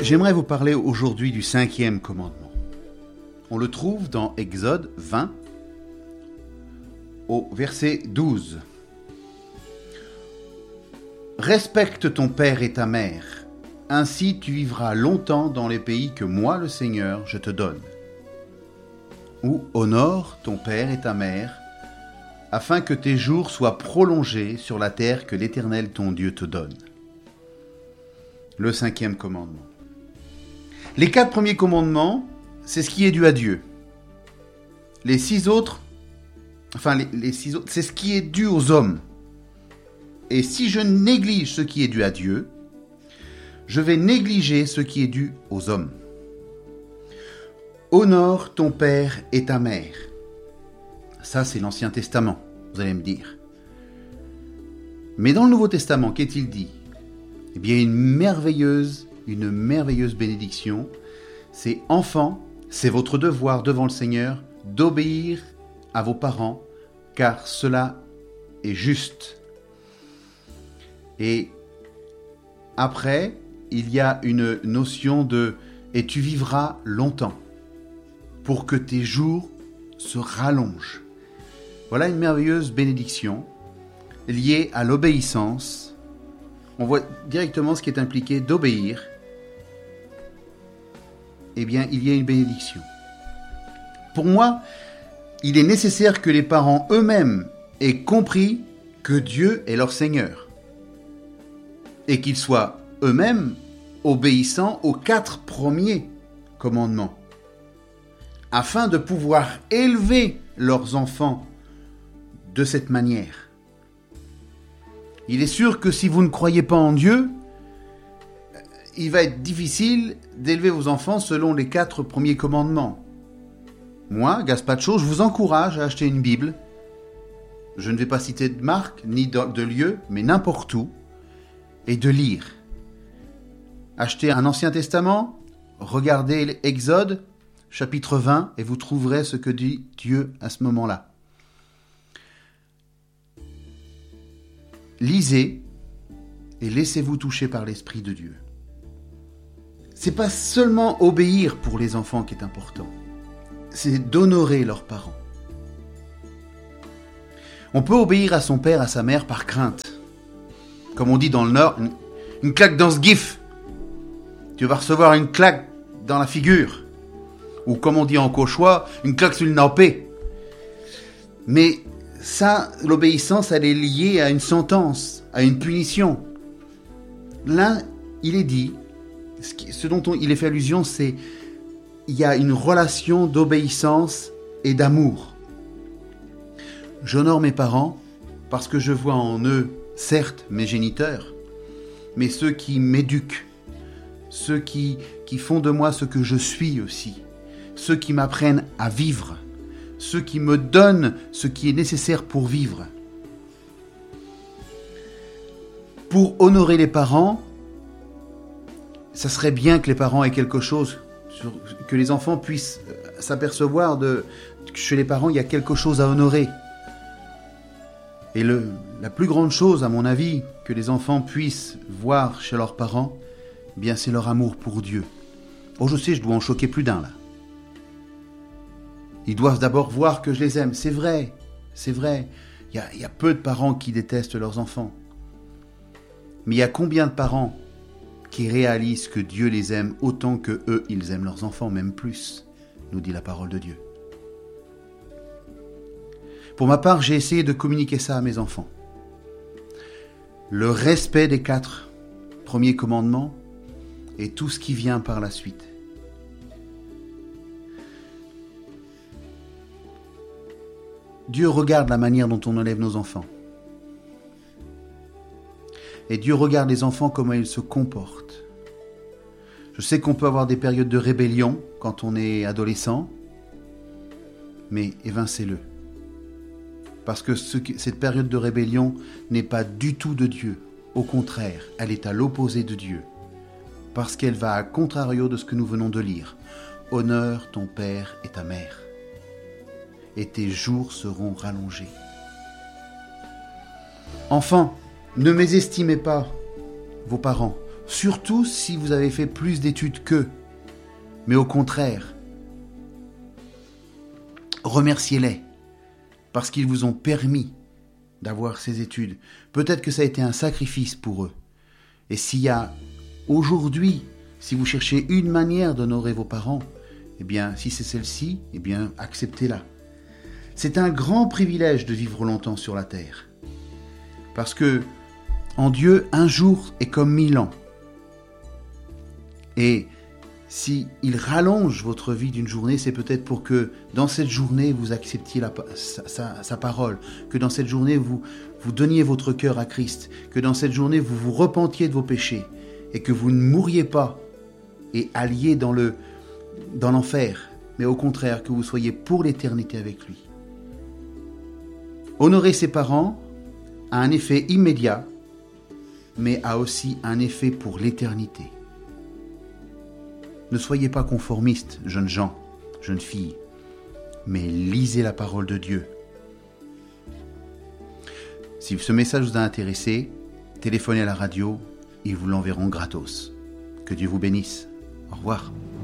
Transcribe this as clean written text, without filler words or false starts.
J'aimerais vous parler aujourd'hui du 5e commandement. On le trouve dans Exode 20, au verset 12. Respecte ton père et ta mère, ainsi tu vivras longtemps dans les pays que moi, le Seigneur, je te donne. Ou honore ton père et ta mère, afin que tes jours soient prolongés sur la terre que l'Éternel ton Dieu te donne. Le 5e commandement. Les 4 premiers commandements, c'est ce qui est dû à Dieu. Les 6 autres, c'est ce qui est dû aux hommes. Et si je néglige ce qui est dû à Dieu, je vais négliger ce qui est dû aux hommes. Honore ton père et ta mère. Ça, c'est l'Ancien Testament, vous allez me dire. Mais dans le Nouveau Testament, qu'est-il dit ? Eh bien, une merveilleuse bénédiction. C'est enfants, c'est votre devoir devant le Seigneur d'obéir à vos parents, car cela est juste. Et après, il y a une notion de « et tu vivras longtemps » pour que tes jours se rallongent. Voilà une merveilleuse bénédiction liée à l'obéissance. On voit directement ce qui est impliqué d'obéir. Eh bien, il y a une bénédiction. Pour moi, il est nécessaire que les parents eux-mêmes aient compris que Dieu est leur Seigneur et qu'ils soient eux-mêmes obéissants aux 4 premiers commandements afin de pouvoir élever leurs enfants de cette manière. Il est sûr que si vous ne croyez pas en Dieu, il va être difficile d'élever vos enfants selon les 4 premiers commandements. Moi, Gaspacho, je vous encourage à acheter une Bible. Je ne vais pas citer de marque ni de lieu, mais n'importe où, et de lire. Achetez un Ancien Testament, regardez Exode, chapitre 20, et vous trouverez ce que dit Dieu à ce moment-là. Lisez et laissez-vous toucher par l'Esprit de Dieu. C'est pas seulement obéir pour les enfants qui est important, c'est d'honorer leurs parents. On peut obéir à son père, à sa mère par crainte. Comme on dit dans le Nord, une claque dans ce gif. Tu vas recevoir une claque dans la figure. Ou comme on dit en cauchois, une claque sur le nappé. Mais ça, l'obéissance, elle est liée à une sentence, à une punition. Là, il est dit, ce dont il est fait allusion, c'est il y a une relation d'obéissance et d'amour. J'honore mes parents parce que je vois en eux, certes, mes géniteurs, mais ceux qui m'éduquent, ceux qui font de moi ce que je suis aussi, ceux qui m'apprennent à vivre, ceux qui me donnent ce qui est nécessaire pour vivre. Pour honorer les parents, ça serait bien que les parents aient quelque chose, que les enfants puissent s'apercevoir que chez les parents, il y a quelque chose à honorer. Et la plus grande chose, à mon avis, que les enfants puissent voir chez leurs parents, eh bien, c'est leur amour pour Dieu. Oh, je sais, je dois en choquer plus d'un, là. Ils doivent d'abord voir que je les aime. C'est vrai, c'est vrai. Il y a peu de parents qui détestent leurs enfants. Mais il y a combien de parents qui réalisent que Dieu les aime autant que eux, ils aiment leurs enfants, même plus, nous dit la parole de Dieu. Pour ma part, j'ai essayé de communiquer ça à mes enfants. Le respect des 4 premiers commandements et tout ce qui vient par la suite. Dieu regarde la manière dont on élève nos enfants. Et Dieu regarde les enfants, comment ils se comportent. Je sais qu'on peut avoir des périodes de rébellion quand on est adolescent, mais évincez-le. Parce que cette période de rébellion n'est pas du tout de Dieu. Au contraire, elle est à l'opposé de Dieu. Parce qu'elle va à contrario de ce que nous venons de lire. Honore ton père et ta mère. Et tes jours seront rallongés. Enfants, ne mésestimez pas vos parents. Surtout si vous avez fait plus d'études qu'eux. Mais au contraire, remerciez-les parce qu'ils vous ont permis d'avoir ces études. Peut-être que ça a été un sacrifice pour eux. Et s'il y a aujourd'hui, si vous cherchez une manière d'honorer vos parents, eh bien, si c'est celle-ci, eh bien, acceptez-la. C'est un grand privilège de vivre longtemps sur la terre. Parce que, en Dieu, un jour est comme 1000 ans. Et si il rallonge votre vie d'une journée, c'est peut-être pour que dans cette journée, vous acceptiez sa parole, que dans cette journée, vous donniez votre cœur à Christ, que dans cette journée, vous vous repentiez de vos péchés et que vous ne mouriez pas et alliez dans l'enfer, mais au contraire, que vous soyez pour l'éternité avec lui. Honorer ses parents a un effet immédiat, mais a aussi un effet pour l'éternité. Ne soyez pas conformistes, jeunes gens, jeunes filles, mais lisez la parole de Dieu. Si ce message vous a intéressé, téléphonez à la radio, ils vous l'enverront gratos. Que Dieu vous bénisse. Au revoir.